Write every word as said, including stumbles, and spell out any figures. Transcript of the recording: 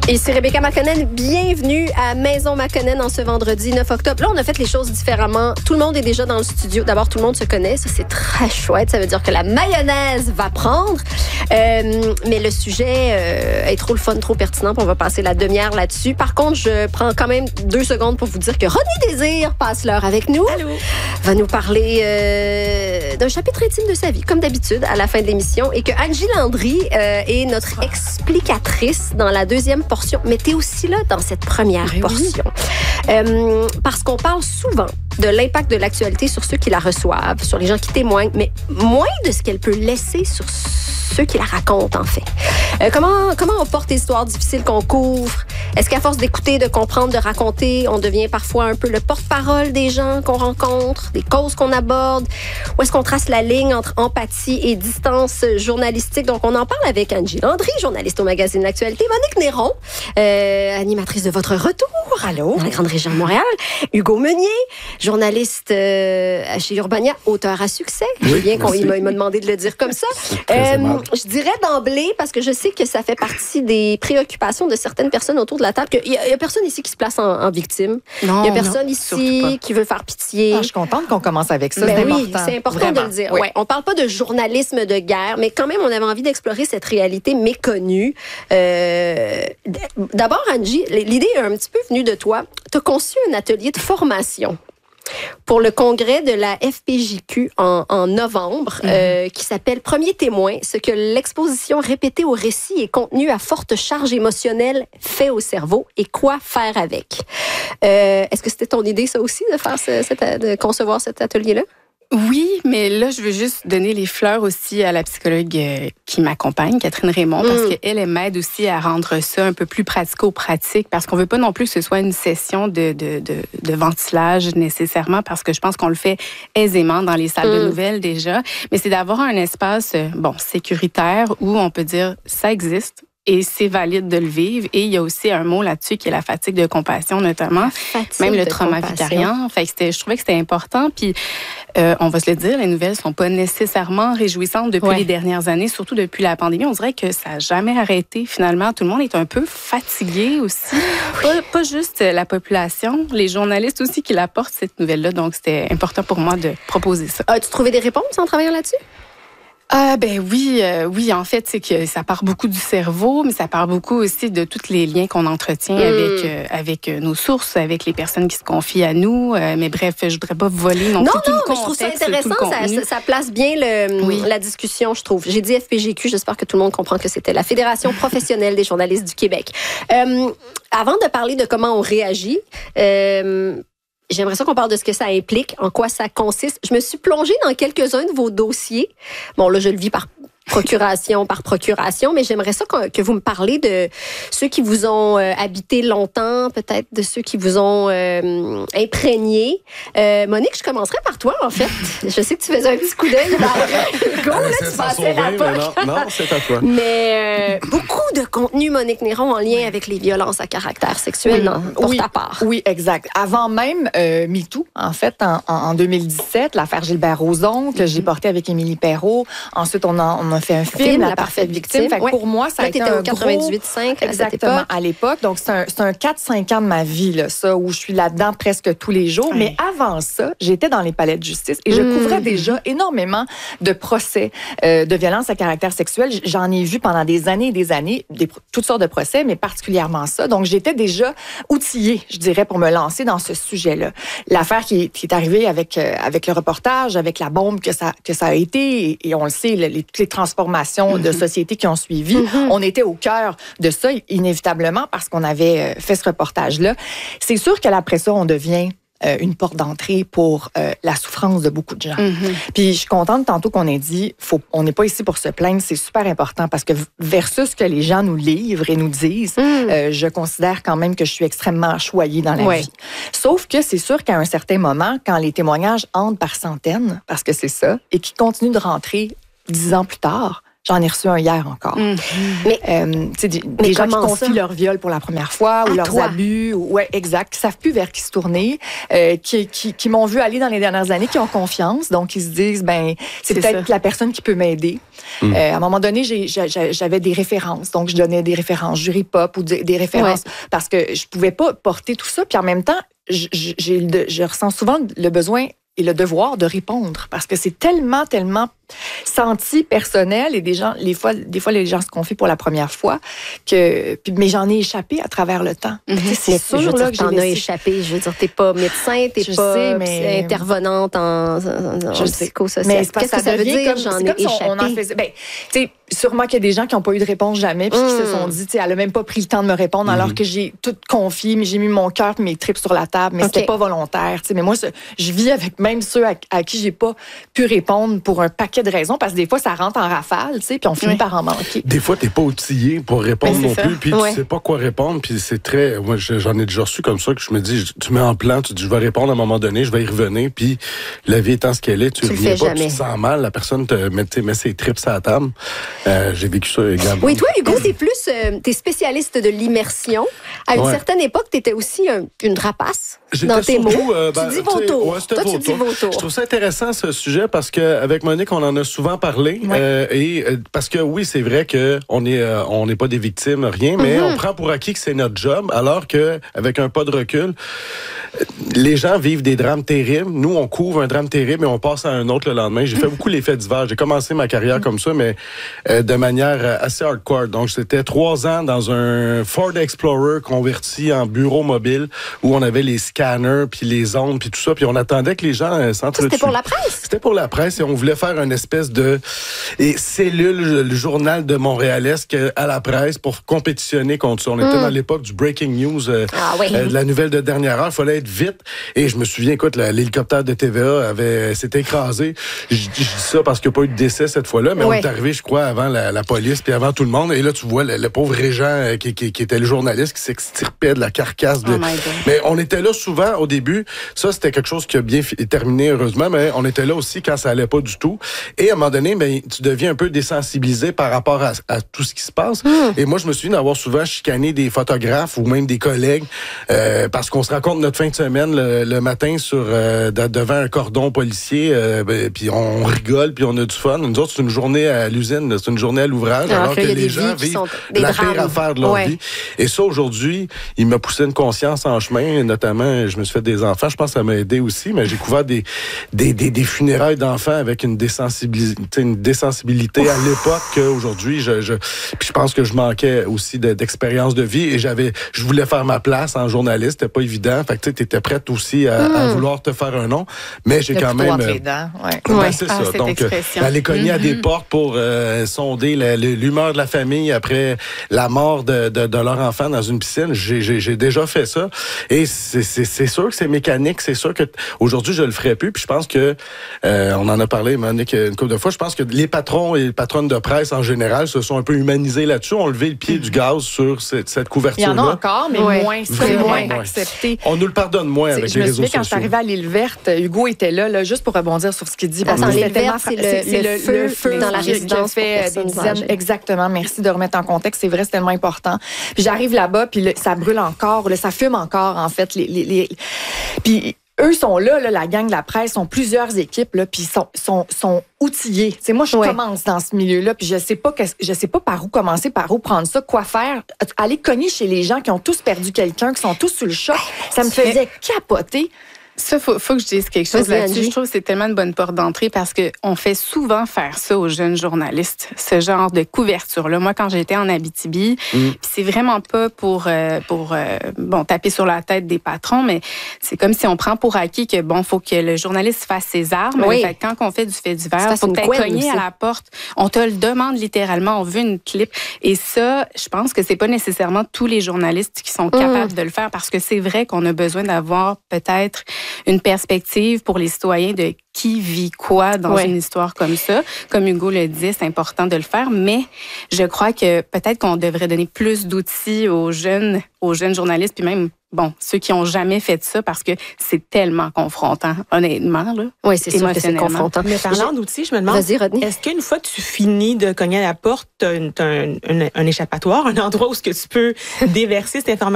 Ici Rebecca McConnell, bienvenue à Maison McConnell en ce vendredi neuf octobre. Là, on a fait les choses différemment. Tout le monde est déjà dans le studio. D'abord, tout le monde se connaît. Ça, c'est très chouette. Ça veut dire que la mayonnaise va prendre. Euh, mais le sujet euh, est trop le fun, trop pertinent. On va passer la demi-heure là-dessus. Par contre, je prends quand même deux secondes pour vous dire que René Désir passe l'heure avec nous. Allô. Va nous parler euh, d'un chapitre intime de sa vie, comme d'habitude, à la fin de l'émission. Et que Angie Landry euh, est notre explicatrice dans la deuxième portion. Mais tu es aussi là dans cette première Ben portion. Oui. Euh, parce qu'on parle souvent de l'impact de l'actualité sur ceux qui la reçoivent, sur les gens qui témoignent, mais moins de ce qu'elle peut laisser sur ceux qui la racontent, en fait. Euh, comment, comment on porte les histoires difficiles qu'on couvre? Est-ce qu'à force d'écouter, de comprendre, de raconter, on devient parfois un peu le porte-parole des gens qu'on rencontre, des causes qu'on aborde? Ou est-ce qu'on trace la ligne entre empathie et distance journalistique? Donc, on en parle avec Angie Landry, journaliste au magazine L'Actualité, Monique Néron, euh, animatrice de Votre Retour, allô, dans la Grande Région de Montréal, Hugo Meunier, journaliste euh, chez Urbania, auteur à succès. Oui, J'ai bien qu'on il m'a, il m'a merci. demandé de le dire comme ça. Très Euh, aimable. je dirais d'emblée, parce que je sais que ça fait partie des préoccupations de certaines personnes autour de la table, qu'il n'y a, il y a personne ici qui se place en, en victime. Non, Il n'y a personne non, surtout ici pas. qui veut faire pitié. Ah, je suis contente qu'on commence avec ça. Ben c'est oui, important. c'est important Vraiment. de le dire. Oui. Ouais, on parle pas de journalisme de guerre, mais quand même, on avait envie d'explorer cette réalité méconnue. Euh, d'abord, Angie, l'idée est un petit peu venue de toi. Tu as conçu un atelier de formation pour le congrès de la F P J Q en, en novembre, Mm-hmm. euh, qui s'appelle Premier témoin, ce que l'exposition répétée au récit et contenu à forte charge émotionnelle fait au cerveau et quoi faire avec. Euh, est-ce que c'était ton idée, ça aussi, de faire ce, cet- de concevoir cet atelier-là? Oui, mais là, je veux juste donner les fleurs aussi à la psychologue euh, qui m'accompagne, Catherine Raymond, parce Mm. qu'elle, elle m'aide aussi à rendre ça un peu plus pratico-pratique, parce qu'on veut pas non plus que ce soit une session de, de, de, de ventilage nécessairement, parce que je pense qu'on le fait aisément dans les salles Mm. de nouvelles déjà, mais c'est d'avoir un espace, euh, bon, sécuritaire où on peut dire ça existe. Et c'est valide de le vivre. Et il y a aussi un mot là-dessus qui est la fatigue de compassion, notamment. Fatigue Même le de trauma compassion. vicarien. Fait que c'était, je trouvais que c'était important. Puis, euh, on va se le dire, les nouvelles sont pas nécessairement réjouissantes depuis Ouais. les dernières années, surtout depuis la pandémie. On dirait que ça n'a jamais arrêté, finalement. Tout le monde est un peu fatigué aussi. Pas, pas juste la population, les journalistes aussi qui l'apportent, cette nouvelle-là. Donc, c'était important pour moi de proposer ça. As-tu trouvé des réponses en travaillant là-dessus? Ah ben oui, euh, oui, en fait, c'est que ça part beaucoup du cerveau, mais ça part beaucoup aussi de tous les liens qu'on entretient Mm. avec euh, avec euh, nos sources, avec les personnes qui se confient à nous. Euh, mais bref, je voudrais pas voler non, Non, plus tout non, le mais je trouve ça contexte, tout le intéressant. Ça, contenu. ça, ça place bien le, Oui. la discussion, je trouve. J'ai dit F P J Q, j'espère que tout le monde comprend que c'était la Fédération professionnelle des journalistes du Québec. Euh, avant de parler de comment on réagit, euh, j'aimerais ça qu'on parle de ce que ça implique, en quoi ça consiste. Je me suis plongée dans quelques-uns de vos dossiers. Bon, là, je le vis par procuration par procuration, mais j'aimerais ça que, que vous me parlez de ceux qui vous ont euh, habité longtemps, peut-être de ceux qui vous ont euh, imprégné. Euh, Monique, je commencerai par toi, en fait. Je sais que tu faisais un petit coup d'œil dans Go, là, tu passais la mais poche. non, non, c'est à toi. Mais euh, beaucoup de contenu, Monique Néron, en lien avec les violences à caractère sexuel, Oui. non, pour Oui. ta part. Oui, exact. Avant même euh, MeToo, en fait, en, en, en deux mille dix-sept, l'affaire Gilbert Rozon, que j'ai portée avec Émilie Perrault. Ensuite, on a, on a fait un film, Film, La, parfaite victime. Fait que Ouais. pour moi, ça Là, a été t'étais un au quatre-vingt-dix-huit gros... cinq à cette Exactement, époque. à l'époque. Donc, c'est un, c'est un quatre cinq ans de ma vie, là, ça, où je suis là-dedans presque tous les jours. Oui. Mais avant ça, j'étais dans les palais de justice et je Mmh. couvrais déjà énormément de procès euh, de violence à caractère sexuel. J'en ai vu pendant des années et des années, des, toutes sortes de procès, mais particulièrement ça. Donc, j'étais déjà outillée, je dirais, pour me lancer dans ce sujet-là. L'affaire qui, qui est arrivée avec, euh, avec le reportage, avec la bombe que ça, que ça a été, et, et on le sait, les, les- toutes les transformations de société qui ont suivi, Mm-hmm. on était au cœur de ça, inévitablement, parce qu'on avait euh, fait ce reportage-là. C'est sûr qu'après ça, on devient euh, une porte d'entrée pour euh, la souffrance de beaucoup de gens. Mhm. Puis je suis contente tantôt qu'on ait dit, faut, on n'est pas ici pour se plaindre, c'est super important parce que versus ce que les gens nous livrent et nous disent, Mm. euh, je considère quand même que je suis extrêmement choyée dans la Ouais. vie. Sauf que c'est sûr qu'à un certain moment, quand les témoignages entrent par centaines, parce que c'est ça, et qui continuent de rentrer dix ans plus tard, J'en ai reçu un hier encore. Mmh. Mais, euh, des, mais des gens qui confient ça? leur viol pour la première fois ou à leurs toi? abus. Ou, ouais, exact. Qui savent plus vers qui se tourner, euh, qui, qui, qui m'ont vu aller dans les dernières années, qui ont confiance. Donc, ils se disent, ben, c'est, c'est peut-être ça. La personne qui peut m'aider. Mmh. Euh, à un moment donné, j'ai, j'ai, j'avais des références. Donc, je donnais des références jury pop ou des, des références ouais. parce que je pouvais pas porter tout ça. Puis en même temps, je, j'ai le, je ressens souvent le besoin et le devoir de répondre parce que c'est tellement, tellement senti personnel et des gens, les fois, des fois, les gens se confient pour la première fois que, puis, mais j'en ai échappé à travers le temps. Mm-hmm. C'est sûr, sûr là, que j'en ai échappé. Je veux dire, t'es pas médecin, t'es je pas sais, mais... intervenante en, en, en psychosocial. Mais qu'est-ce que ça, ça veut dire, comme, j'en ai comme échappé? On, on en faisait, ben, tu sais, sûrement qu'il y a des gens qui n'ont pas eu de réponse jamais puis mm. qui se sont dit, tu sais, elle a même pas pris le temps de me répondre mm. alors que j'ai tout confié, mais j'ai mis mon cœur et mes tripes sur la table, mais okay. c'était pas volontaire. Tu sais, mais moi, je vis avec même ceux à, à qui j'ai pas pu répondre pour un paquet de raisons parce que des fois, ça rentre en rafale, tu sais, puis on finit oui. par en manquer. Des fois, t'es pas outillé pour répondre non ça. plus, puis ouais. tu sais pas quoi répondre, puis c'est très... Moi, j'en ai déjà reçu comme ça, que je me dis, tu mets en plan, tu dis, je vais répondre à un moment donné, je vais y revenir, puis la vie étant ce qu'elle est, tu ne reviens pas, jamais. Tu te sens mal, la personne te met, met ses tripes à la table. Euh, j'ai vécu ça également. Oui, toi, Hugo, t'es plus... Euh, t'es spécialiste de l'immersion. À une ouais. certaine époque, t'étais aussi un, une rapace J'étais dans tes surtout, mots. Euh, ben, tu dis vos tours. Ouais, toi, tu dis vos tours. Je trouve ça intéressant, ce sujet, parce qu'avec Monique, on en a souvent parlé. Ouais. Euh, et euh, parce que oui, c'est vrai qu'on n'est euh, on n'est pas des victimes, rien, mais mm-hmm. on prend pour acquis que c'est notre job, alors qu'avec un pas de recul, les gens vivent des drames terribles. Nous, on couvre un drame terrible et on passe à un autre le lendemain. J'ai fait beaucoup les faits divers. J'ai commencé ma carrière mm-hmm. comme ça, mais euh, de manière assez hardcore. Donc, c'était trois ans dans un Ford Explorer converti en bureau mobile où on avait les scanners, puis les ondes, puis tout ça. Puis on attendait que les gens euh, s'entretuent. C'était pour la presse? C'était pour la presse et on voulait faire une espèce de et cellule, le journal de Montréalesque à la presse pour compétitionner contre ça. On était mm. dans l'époque du breaking news, euh, ah, oui. euh, de la nouvelle de dernière heure. Il fallait être vite. Et je me souviens, écoute, la, l'hélicoptère de T V A avait s'est écrasé. Je, je dis ça parce qu'il n'y a pas eu de décès cette fois-là, mais oui. on est arrivé, je crois, avant la, la police puis avant tout le monde. Et là, tu vois le, le pauvre Régent qui, qui, qui était le journaliste qui s'extirpait de la carcasse. De... Oh mais on était là souvent au début. Ça, c'était quelque chose qui a bien terminé, heureusement, mais on était là aussi quand ça allait pas du tout. Et à un moment donné, ben, tu deviens un peu désensibilisé par rapport à, à tout ce qui se passe. Mmh. Et moi, je me souviens d'avoir souvent chicané des photographes ou même des collègues euh, parce qu'on se raconte notre fin de semaine le, le matin sur euh, de, devant un cordon policier, euh, ben, puis on rigole, puis on a du fun. Nous autres, c'est une journée à l'usine, c'est une journée à l'ouvrage, alors, alors que les gens vivent la drames. pire affaire de leur ouais. vie. Et ça, aujourd'hui, il m'a poussé une conscience en chemin, notamment, je me suis fait des enfants, je pense que ça m'a aidé aussi, mais j'ai couvert des, des, des, des funérailles d'enfants avec une désensibilité, une désensibilité Ouf. à l'époque qu'aujourd'hui, je, je, puis je pense que je manquais aussi de, d'expérience de vie et j'avais, je voulais faire ma place en journaliste, c'était pas évident, fait que tu étais prête aussi à, mmh. à vouloir te faire un nom, mais j'ai Le quand même... Les dents, ouais. Ben, ouais. c'est ah, ça, donc aller cogner mmh. à des portes pour euh, sonder la, l'humeur de la famille après la mort de, de, de leur enfant dans une piscine, j'ai, j'ai, j'ai déjà fait ça, et c'est, c'est, c'est sûr que c'est mécanique, c'est sûr que t- aujourd'hui je le ferais plus, puis je pense que euh, on en a parlé, Monique, une couple de fois, je pense que les patrons et les patronnes de presse en général se sont un peu humanisés là-dessus, ont levé le pied mmh. du gaz sur cette, cette couverture-là. Il y en a encore, mais ouais. moins, c'est moins ouais. accepté. On nous le pardonne moins avec les réseaux sociaux. Je me souviens quand je suis arrivée à l'île verte, Hugo était là, là, juste pour rebondir sur ce qu'il dit. Parce Attends, l'île verte, c'est, c'est, c'est le, le, feu, le feu dans la résidence fait des dizaines. Exactement, merci de remettre en contexte, c'est vrai, c'est tellement important. Puis j'arrive là-bas, puis le, ça brûle encore, là, ça fume encore, en fait. Les, les, les... Puis eux sont là, là, la gang de la presse, sont plusieurs équipes, là, puis sont, sont, sont outillés. C'est moi, je ouais. commence dans ce milieu-là, puis je sais pas que, je sais pas par où commencer, par où prendre ça, quoi faire. Aller cogner chez les gens qui ont tous perdu quelqu'un, qui sont tous sous le choc, ça me faisait capoter. Ça, il faut, faut que je dise quelque chose Vas-y, là-dessus. Je trouve que c'est tellement une bonne porte d'entrée parce qu'on fait souvent faire ça aux jeunes journalistes, ce genre de couverture-là. Moi, quand j'étais en Abitibi, mm. c'est vraiment pas pour, euh, pour euh, bon, taper sur la tête des patrons, mais c'est comme si on prend pour acquis que, bon, faut que le journaliste fasse ses armes. Oui. Fait, quand on fait du fait divers, faut que tu aies cogné à la porte. On te le demande littéralement, on veut une clip. Et ça, je pense que c'est pas nécessairement tous les journalistes qui sont capables mm. de le faire parce que c'est vrai qu'on a besoin d'avoir peut-être une perspective pour les citoyens de qui vit quoi dans ouais. une histoire comme ça. Comme Hugo le disait, c'est important de le faire, mais je crois que peut-être qu'on devrait donner plus d'outils aux jeunes, aux jeunes journalistes, puis même bon, ceux qui ont jamais fait ça, parce que c'est tellement confrontant, honnêtement. Là, oui, c'est sûr que c'est confrontant. Mais parlant d'outils, je me demande, est-ce qu'une fois que tu finis de cogner à la porte, tu as un, un, un échappatoire, un endroit où ce que tu peux déverser cette information